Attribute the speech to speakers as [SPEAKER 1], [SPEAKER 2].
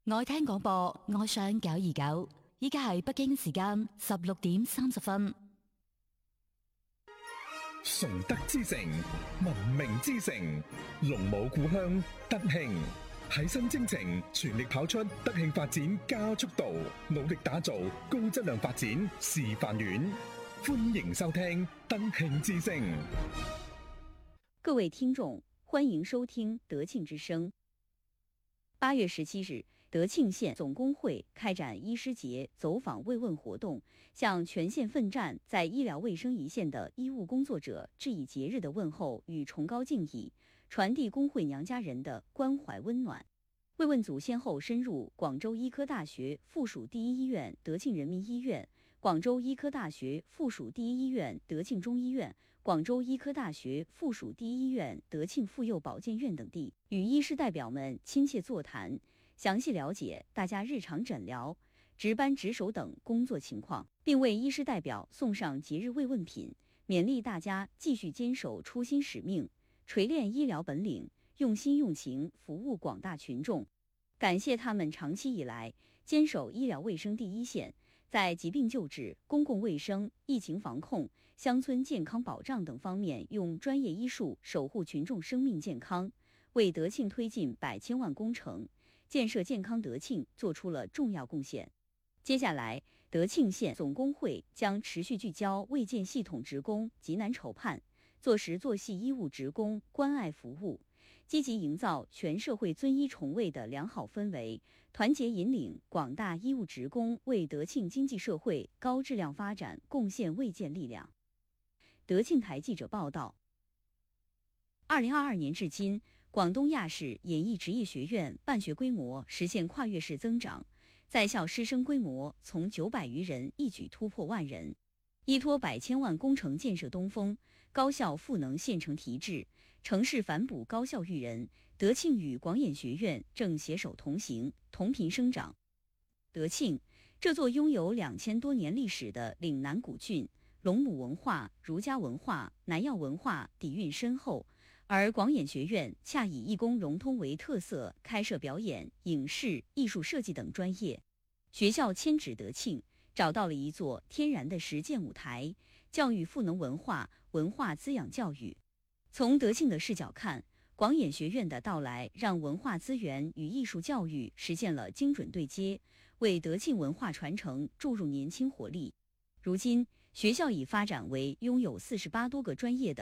[SPEAKER 1] 愛聽廣播，愛上929，依家係北京時間16點30分。
[SPEAKER 2] 崇德之城，文明之城，龍舞故鄉德慶，喺新征程全力跑出德慶發展加速度，努力打造高質量發展示範縣。歡迎收聽德慶之聲。
[SPEAKER 3] 各位聽眾，歡迎收聽德慶之聲。8月17日，德慶縣總工會開展醫師節走訪慰問活動，向全縣奮戰在醫療衛生一線的醫務工作者致以節日的問候與崇高敬意，傳遞工會娘家人的關懷溫暖。慰問組先後深入廣州醫科大學附屬第一醫院德慶人民醫院、廣州醫科大學附屬第一醫院德慶中醫院、廣州醫科大學附屬第一醫院德慶婦幼保健院等地，與醫師代表們親切座談，詳細了解大家日常診療、值班值守等工作情況，並為醫師代表送上節日慰問品，勉勵大家繼續堅守初心使命，錘煉醫療本領，用心用情服務廣大群眾。感謝他們長期以來堅守醫療衛生第一線，在疾病救治、公共衛生、疫情防控、鄉村健康保障等方面用專業醫術守護群眾生命健康，為德慶推進百千萬工程、建設健康德慶做出了重要貢獻。接下來，德慶縣總工會將持續聚焦衛健系統職工急難愁盼，做實做細醫務職工關愛服務，積極營造全社會尊醫崇衛的良好氛圍，團結引領廣大醫務職工為德慶經濟社會高質量發展貢獻衛健力量。德慶台記者報道，2022年至今，廣東亞市演藝職業學院辦學規模實現跨越式增長，在校師生規模從900餘人一舉突破萬人。依託百千萬工程建設東風，高校賦能縣城提質，城市反哺高校育人，德慶與廣演學院正攜手同行，同頻生長。德慶這座擁有2000多年歷史的嶺南古郡，龍母文化、儒家文化、南藥文化底蘊深厚，而廣演學院恰以藝工融通為特色，開設表演、影視、藝術設計等專業。學校遷址德慶，找到了一座天然的實踐舞台，教育賦能文化，文化滋養教育。從德慶的視角看，廣演學院的到來讓文化資源與藝術教育實現了精準對接，為德慶文化傳承注入年輕活力。如今，學校已發展為擁有48多個專業的